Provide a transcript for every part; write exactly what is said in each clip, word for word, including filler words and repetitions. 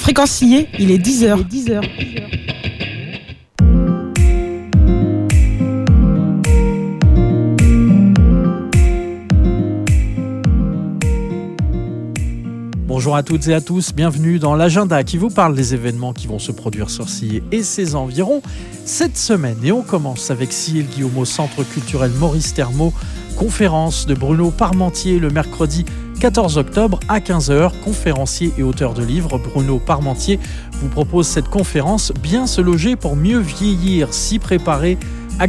Fréquence signée, il est dix heures. dix heures. Bonjour à toutes et à tous, bienvenue dans l'agenda qui vous parle des événements qui vont se produire sur Sillé et ses environs cette semaine. Et on commence avec Sillé-le-Guillaume au Centre culturel Maurice Thermot, conférence de Bruno Parmentier le mercredi quatorze octobre à quinze heures. Conférencier et auteur de livres, Bruno Parmentier vous propose cette conférence « Bien se loger pour mieux vieillir, s'y préparer activement »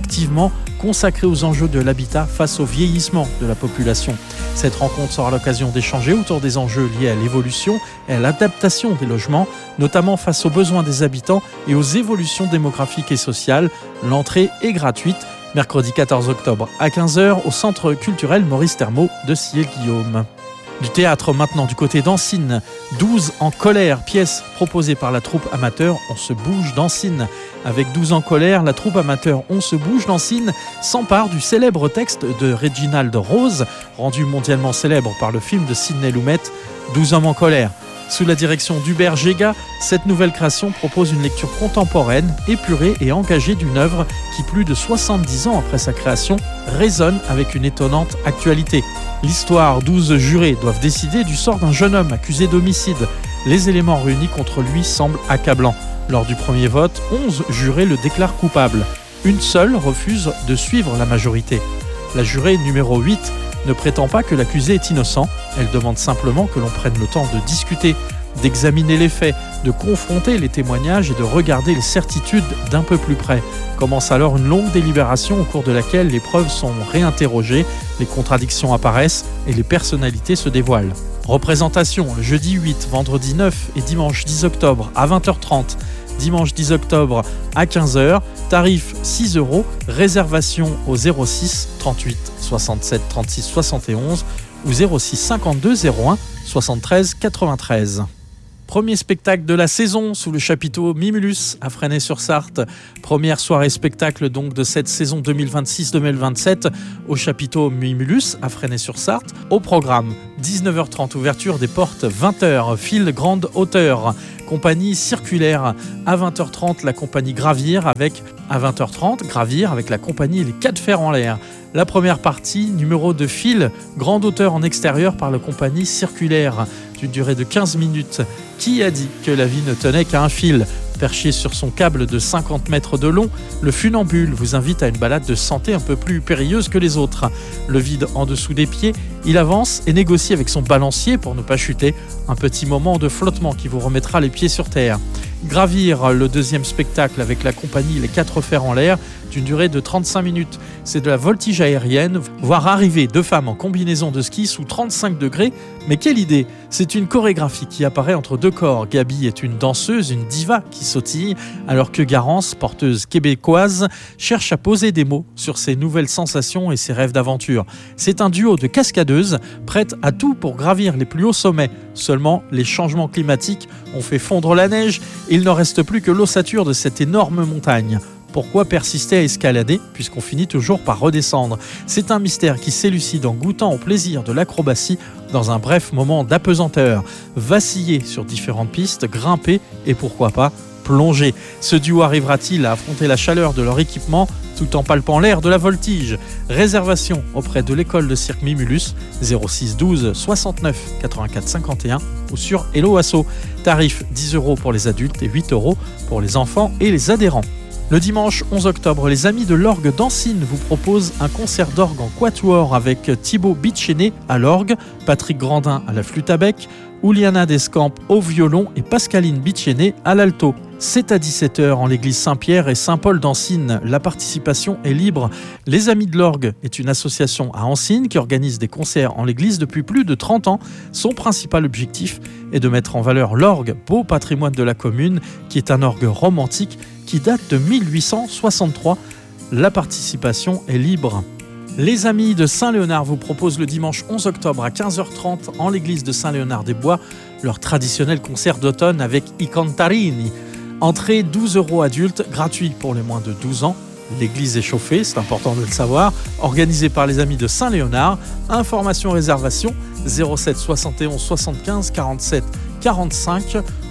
consacrée aux enjeux de l'habitat face au vieillissement de la population. Cette rencontre sera l'occasion d'échanger autour des enjeux liés à l'évolution et à l'adaptation des logements, notamment face aux besoins des habitants et aux évolutions démographiques et sociales. L'entrée est gratuite, mercredi quatorze octobre à quinze heures au Centre culturel Maurice Thermot de Sillé-le-Guillaume. Du théâtre maintenant du côté d'Ancine, douze en colère, pièce proposée par la troupe amateur On se bouge d'Ancine. Avec douze en colère, la troupe amateur On se bouge d'Ancine s'empare du célèbre texte de Reginald Rose, rendu mondialement célèbre par le film de Sidney Lumet, douze hommes en colère. Sous la direction d'Hubert Géga, cette nouvelle création propose une lecture contemporaine, épurée et engagée d'une œuvre qui, plus de soixante-dix ans après sa création, résonne avec une étonnante actualité. L'histoire, douze jurés doivent décider du sort d'un jeune homme accusé d'homicide. Les éléments réunis contre lui semblent accablants. Lors du premier vote, onze jurés le déclarent coupable. Une seule refuse de suivre la majorité. La jurée numéro huit ne prétend pas que l'accusé est innocent. Elle demande simplement que l'on prenne le temps de discuter, d'examiner les faits, de confronter les témoignages et de regarder les certitudes d'un peu plus près. Commence alors une longue délibération au cours de laquelle les preuves sont réinterrogées, les contradictions apparaissent et les personnalités se dévoilent. Représentation le jeudi huit, vendredi neuf et dimanche dix octobre à vingt heures trente. Dimanche dix octobre à quinze heures, tarif six euros, réservation au zéro six trente-huit soixante-sept trente-six soixante et onze ou zéro six cinquante-deux zéro un soixante-treize quatre-vingt-treize. Premier spectacle de la saison sous le chapiteau Mimulus à Fresnay-sur-Sarthe. Première soirée spectacle donc de cette saison deux mille vingt-six deux mille vingt-sept au chapiteau Mimulus à Fresnay-sur-Sarthe. Au programme, dix-neuf heures trente, ouverture des portes, vingt heures, fil grande hauteur. Compagnie circulaire. À vingt heures trente, la compagnie Gravir avec, à vingt heures trente, Gravir avec la compagnie Les Quatre Fers en l'air. La première partie, numéro de fil, grande hauteur en extérieur par la compagnie circulaire, d'une durée de quinze minutes. Qui a dit que la vie ne tenait qu'à un fil ? Perché sur son câble de cinquante mètres de long, le funambule vous invite à une balade de santé un peu plus périlleuse que les autres. Le vide en dessous des pieds, il avance et négocie avec son balancier pour ne pas chuter. Un petit moment de flottement qui vous remettra les pieds sur terre. Gravir, le deuxième spectacle avec la compagnie Les Quatre Fers en l'air, d'une durée de trente-cinq minutes. C'est de la voltige aérienne, voir arriver deux femmes en combinaison de ski sous trente-cinq degrés. Mais quelle idée! C'est une chorégraphie qui apparaît entre deux corps. Gabi est une danseuse, une diva qui sautille, alors que Garance, porteuse québécoise, cherche à poser des mots sur ses nouvelles sensations et ses rêves d'aventure. C'est un duo de cascadeuses prêtes à tout pour gravir les plus hauts sommets. Seulement, les changements climatiques ont fait fondre la neige et il ne reste plus que l'ossature de cette énorme montagne. Pourquoi persister à escalader puisqu'on finit toujours par redescendre ? C'est un mystère qui s'élucide en goûtant au plaisir de l'acrobatie dans un bref moment d'apesanteur. Vaciller sur différentes pistes, grimper et pourquoi pas plonger. Ce duo arrivera-t-il à affronter la chaleur de leur équipement tout en palpant l'air de la voltige ? Réservation auprès de l'école de cirque Mimulus, zéro six douze soixante-neuf quatre-vingt-quatre cinquante et un ou sur Hello Asso. Tarif dix euros pour les adultes et huit euros pour les enfants et les adhérents. Le dimanche onze octobre, les amis de l'orgue d'Ancine vous proposent un concert d'orgue en quatuor avec Thibaut Bitchené à l'orgue, Patrick Grandin à la flûte à bec, Ouliana Descamps au violon et Pascaline Bitchené à l'alto. C'est à dix-sept heures en l'église Saint-Pierre et Saint-Paul d'Ancine. La participation est libre. Les Amis de l'Orgue est une association à Ancine qui organise des concerts en l'église depuis plus de trente ans. Son principal objectif est de mettre en valeur l'orgue, beau patrimoine de la commune, qui est un orgue romantique qui date de mille huit cent soixante-trois. La participation est libre. Les Amis de Saint-Léonard vous proposent le dimanche onze octobre à quinze heures trente en l'église de Saint-Léonard-des-Bois leur traditionnel concert d'automne avec I Cantarini. Entrée douze euros adultes, gratuit pour les moins de douze ans. L'église est chauffée, c'est important de le savoir. Organisé par les Amis de Saint-Léonard. Information réservation zéro sept soixante et onze soixante-quinze quarante-sept quarante-cinq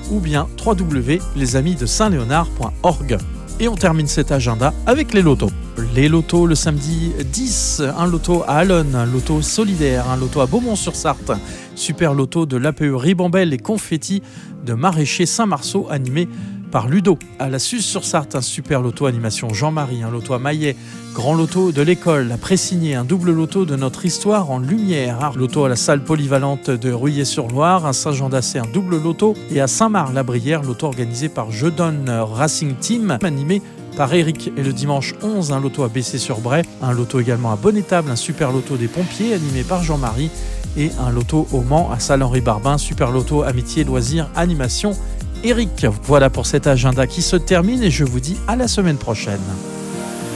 ou bien w w w point les amis de saint léonard point org. Et on termine cet agenda avec les lotos. Les lotos le samedi dix, un loto à Allonne, un loto solidaire, un loto à Beaumont-sur-Sarthe, super loto de l'A P E Ribambelle et confetti de Maraîcher Saint-Marceau animé par Ludo. À la Suze-sur-Sarthe, un super loto animation Jean-Marie, un loto à Maillet, grand loto de l'école à Pressigné, un double loto de notre histoire en lumière, un loto à la salle polyvalente de Ruillé-sur-Loire, à Saint-Jean-d'Assé, un double loto, et à Saint-Marc-la-Brière, loto organisé par Je Donne Racing Team, animé par Eric. Et le dimanche onze, un loto à Bessé-sur-Bray, un loto également à Bonnétable, un super loto des pompiers animé par Jean-Marie, et un loto au Mans à Salle-Henri-Barbin, super loto amitié, loisirs, animation Eric. Voilà pour cet agenda qui se termine et je vous dis à la semaine prochaine.